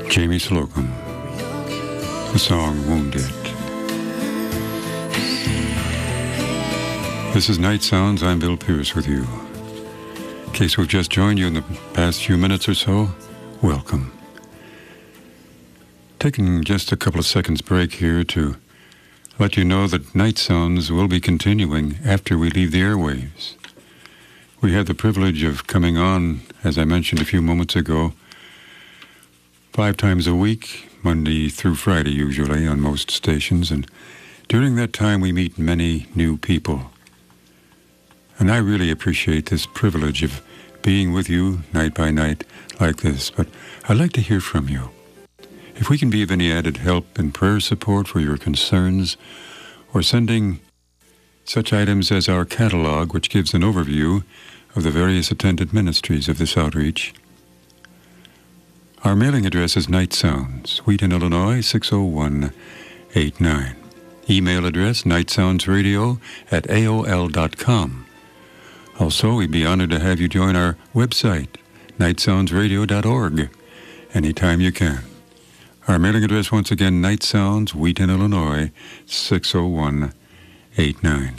Jamie Slocum, the song Wounded. This is Night Sounds. I'm Bill Pierce with you. In case we've just joined you in the past few minutes or so, welcome. Taking just a couple of seconds break here to let you know that Night Sounds will be continuing after we leave the airwaves. We had the privilege of coming on, as I mentioned a few moments ago, 5 times a week, Monday through Friday usually, on most stations, and during that time we meet many new people. And I really appreciate this privilege of being with you night by night like this, but I'd like to hear from you. If we can be of any added help in prayer support for your concerns, or sending such items as our catalog, which gives an overview of the various attended ministries of this outreach. Our mailing address is Night Sounds, Wheaton, Illinois, 60189. Email address, nightsoundsradio@aol.com. Also, we'd be honored to have you join our website, nightsoundsradio.org, anytime you can. Our mailing address, once again, Night Sounds, Wheaton, Illinois, 60189.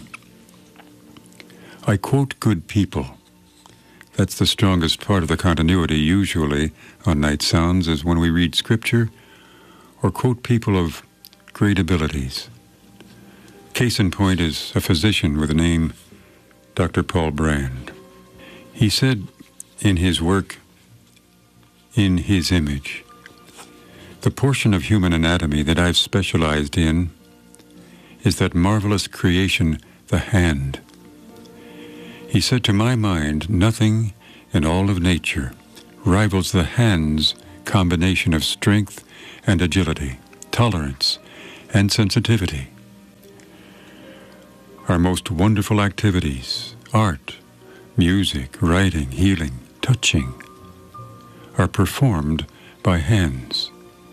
I quote good people. That's the strongest part of the continuity, usually, on Night Sounds, is when we read Scripture or quote people of great abilities. Case in point is a physician with the name Dr. Paul Brand. He said in his work, In His Image, the portion of human anatomy that I've specialized in is that marvelous creation, the hand. He said, to my mind, nothing in all of nature rivals the hand's combination of strength and agility, tolerance and sensitivity. Our most wonderful activities, art, music, writing, healing, touching, are performed by hands.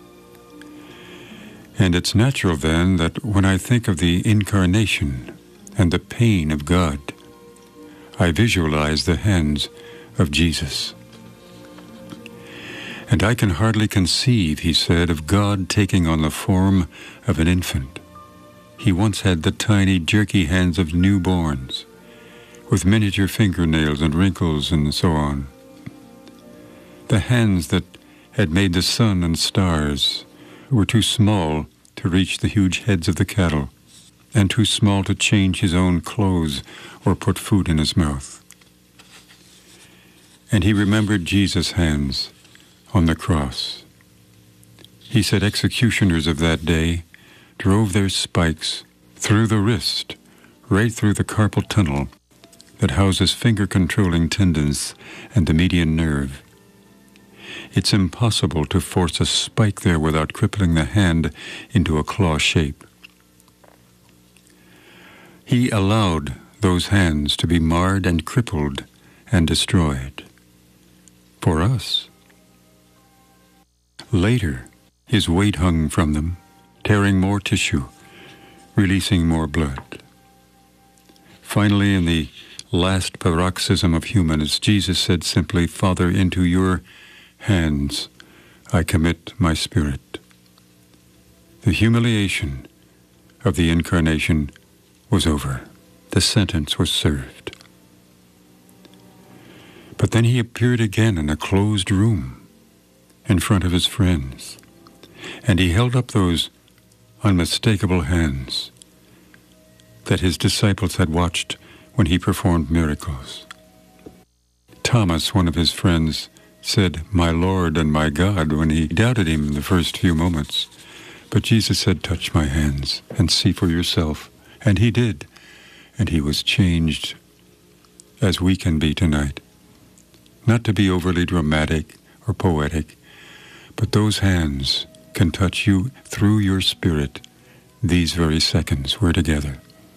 And it's natural then that when I think of the incarnation and the pain of God, I visualize the hands of Jesus. And I can hardly conceive, he said, of God taking on the form of an infant. He once had the tiny, jerky hands of newborns, with miniature fingernails and wrinkles and so on. The hands that had made the sun and stars were too small to reach the huge heads of the cattle, and too small to change his own clothes or put food in his mouth. And he remembered Jesus' hands on the cross. He said executioners of that day drove their spikes through the wrist, right through the carpal tunnel that houses finger-controlling tendons and the median nerve. It's impossible to force a spike there without crippling the hand into a claw shape. He allowed those hands to be marred and crippled and destroyed. For us. Later, his weight hung from them, tearing more tissue, releasing more blood. Finally, in the last paroxysm of humanness, Jesus said simply, Father, into your hands I commit my spirit. The humiliation of the incarnation was over. The sentence was served. But then he appeared again in a closed room in front of his friends, and he held up those unmistakable hands that his disciples had watched when he performed miracles. Thomas, one of his friends, said, "My Lord and my God," when he doubted him in the first few moments. But Jesus said, "Touch my hands and see for yourself." And he did, and he was changed as we can be tonight. Not to be overly dramatic or poetic, but those hands can touch you through your spirit these very seconds we're together.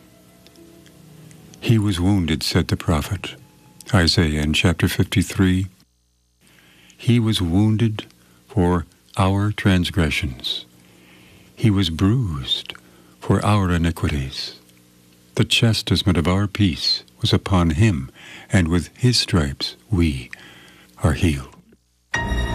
He was wounded, said the prophet Isaiah in chapter 53. He was wounded for our transgressions. He was bruised for our iniquities. The chastisement of our peace was upon him, and with his stripes we are healed.